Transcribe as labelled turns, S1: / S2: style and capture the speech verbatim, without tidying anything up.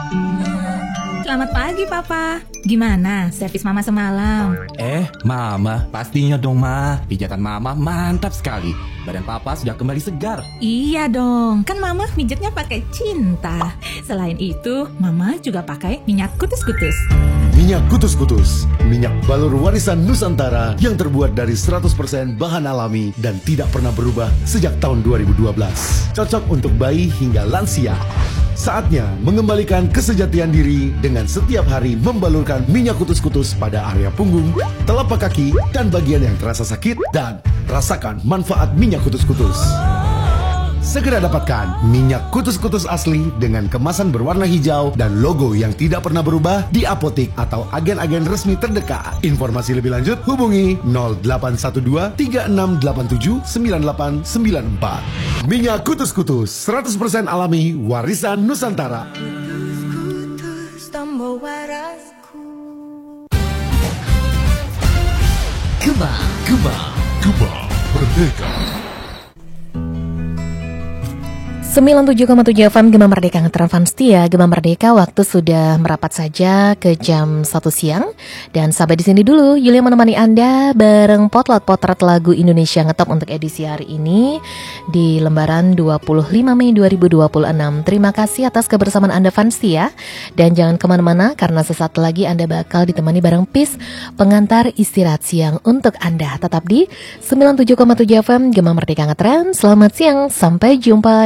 S1: Selamat pagi, Papa. Gimana servis Mama semalam?
S2: Eh, Mama, pastinya dong, Ma. Pijatan Mama mantap sekali. Badan Papa sudah kembali segar.
S1: Iya dong, kan Mama pijatnya pakai cinta. Selain itu, Mama juga pakai minyak kutus-kutus.
S3: Minyak kutus-kutus, minyak balur warisan Nusantara yang terbuat dari seratus persen bahan alami dan tidak pernah berubah sejak tahun dua ribu dua belas. Cocok untuk bayi hingga lansia. Saatnya mengembalikan kesejatian diri dengan setiap hari membalurkan minyak kutus-kutus pada area punggung, telapak kaki, dan bagian yang terasa sakit, dan rasakan manfaat minyak kutus-kutus. Segera dapatkan minyak kutus-kutus asli dengan kemasan berwarna hijau dan logo yang tidak pernah berubah di apotik atau agen-agen resmi terdekat. Informasi lebih lanjut hubungi nol delapan satu dua tiga enam delapan tujuh sembilan delapan sembilan empat. Minyak kutus-kutus seratus persen alami warisan Nusantara.
S4: Gema, Gema, Gema Merdeka. sembilan puluh tujuh koma tujuh F M Gema Merdeka Ngetran Setia. Gema Merdeka, waktu sudah merapat saja ke jam satu siang. Dan sampai di sini dulu, Yulia menemani Anda bareng Potlot Potret Lagu Indonesia Ngetop untuk edisi hari ini di lembaran dua puluh lima Mei dua ribu dua puluh enam. Terima kasih atas kebersamaan Anda Setia. Dan jangan kemana-mana karena sesaat lagi Anda bakal ditemani bareng Pis, pengantar istirahat siang untuk Anda. Tetap di sembilan puluh tujuh koma tujuh F M Gema Merdeka Ngetran. Selamat siang, sampai jumpa